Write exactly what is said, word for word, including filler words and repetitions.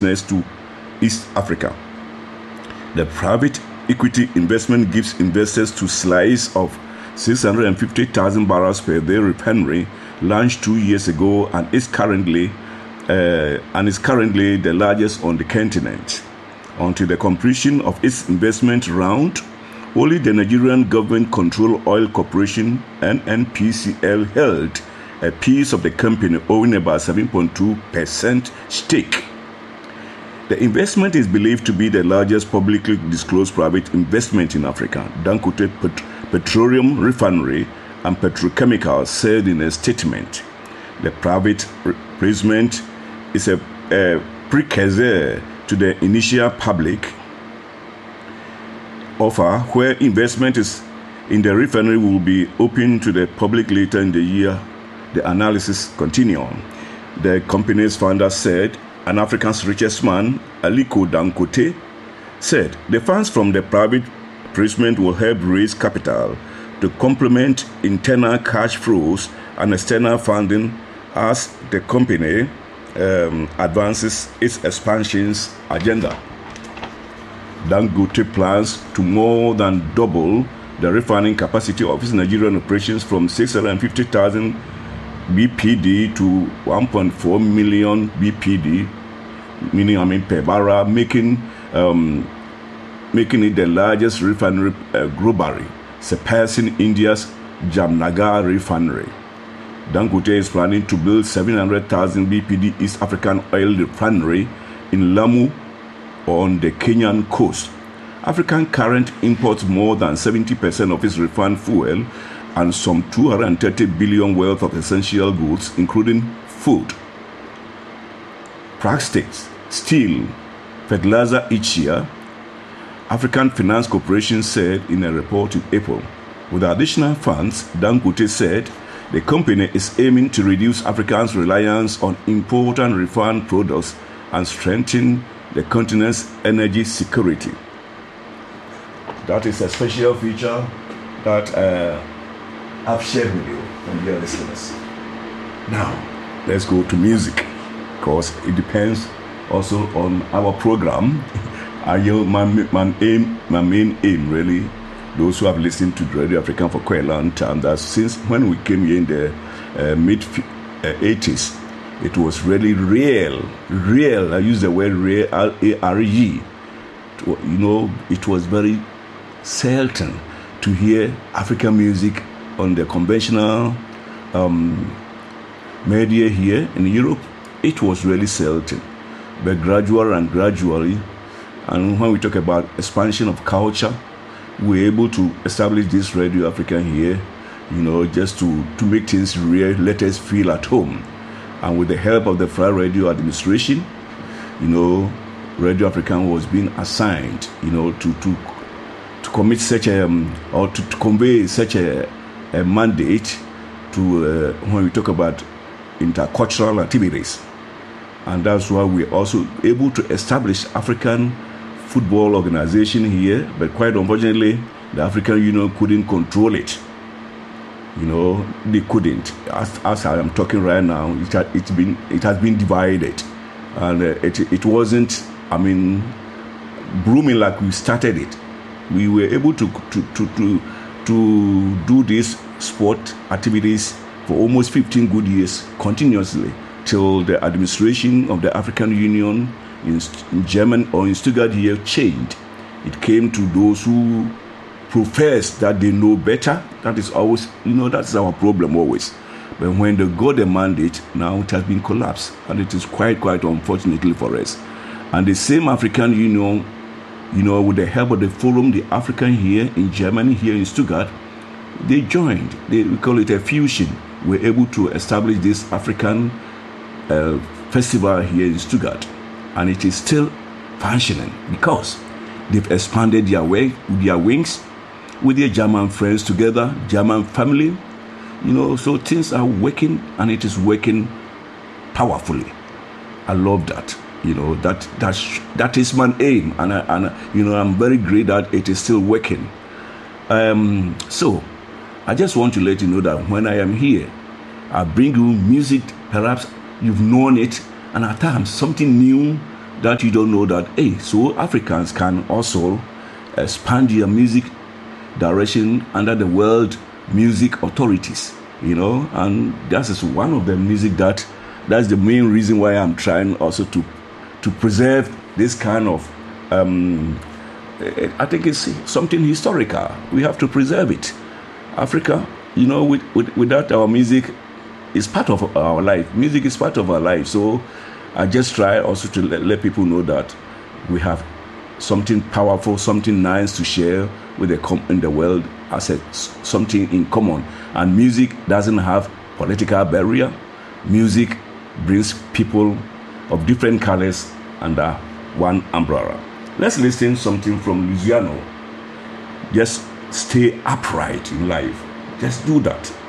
to East Africa. The private equity investment gives investors to slice of six hundred fifty thousand barrels per day refinery launched two years ago and is currently uh, and is currently the largest on the continent. Until the completion of its investment round, only the Nigerian government-controlled Oil Corporation (N N P C L) held a piece of the company, owning about seven point two percent stake. The investment is believed to be the largest publicly disclosed private investment in Africa. Dangote Pet- Petroleum Refinery and Petrochemicals said in a statement. The private placement is a, a precursor to the initial public offer, where investment is in the refinery will be open to the public later in the year. The analysis continued on. The company's founder said, an Africa's richest man, Aliko Dangote, said the funds from the private placement will help raise capital to complement internal cash flows and external funding as the company um, advances its expansions agenda. Dangote plans to more than double the refining capacity of its Nigerian operations from six hundred fifty thousand B P D to one point four million B P D, meaning I mean per barrel, making um, making it the largest refinery uh, globally, surpassing India's Jamnagar refinery. Dangote is planning to build seven hundred thousand B P D East African oil refinery in Lamu on the Kenyan coast. African current imports more than seventy percent of its refined fuel and some two hundred thirty billion worth of essential goods, including food, plastics, steel, fertilizer each year, African Finance Corporation said in a report in April. With additional funds, Dangote said the company is aiming to reduce Africa's reliance on important refined products and strengthen the continent's energy security. That is a special feature that uh, I've shared with you and your listeners. Now, let's go to music, because it depends also on our program. I, my, my, aim, my main aim, really, those who have listened to Radio African for quite a long time, that since when we came here in the uh, mid eighties, it was really real, real. I use the word real, A R E. You know, it was very certain to hear African music on the conventional um, media here in Europe. It was really certain. But gradually and gradually, and when we talk about expansion of culture, we're able to establish this Radio Africa here, you know, just to, to make things real, let us feel at home. And with the help of the Fly Radio administration, you know, Radio African was being assigned, you know, to to to commit such a, um, or to, to convey such a, a mandate to, uh, when we talk about intercultural activities. And that's why we're also able to establish African football organization here, but quite unfortunately, the African Union couldn't control it. You know, they couldn't. As, as I am talking right now, it, ha, it's been, it has been divided. And uh, it, it wasn't, I mean, blooming like we started it. We were able to to, to, to, to do these sport activities for almost fifteen good years continuously, till the administration of the African Union in, in Germany or in Stuttgart here changed. It came to those who profess that they know better. That is always, you know, that's our problem always. But when they got the mandate, now it has been collapsed. And it is quite, quite unfortunately for us. And the same African Union, you know, with the help of the Forum, the African here in Germany, here in Stuttgart, they joined. They, we call it a fusion. We're able to establish this African uh, festival here in Stuttgart. And it is still functioning because they've expanded their, way, their wings with their German friends together, German family. You know, so things are working, and it is working powerfully. I love that. You know, that that's, that is my aim, and, I, and you know, I'm very great that it is still working. Um, so, I just want to let you know that when I am here, I bring you music, perhaps you've known it, and at times something new that you don't know that, hey, so Africans can also expand their music direction under the world music authorities, you know, and that is one of the music that, that's the main reason why I'm trying also to, to preserve this kind of, um, I think it's something historical. We have to preserve it. Africa, you know, with, with, without our music, is part of our life. Music is part of our life. So I just try also to let, let people know that we have something powerful, something nice to share with the com- in the world as a, something in common. And music doesn't have political barrier. Music brings people of different colors under one umbrella. Let's listen something from Luciano. Just stay upright in life. Just do that.